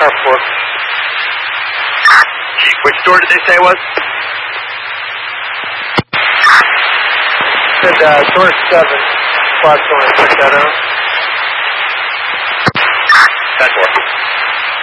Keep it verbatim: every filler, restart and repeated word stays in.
car four. Chief, which door did they say it was? Said uh, door seven. Squad going to check that out. That door.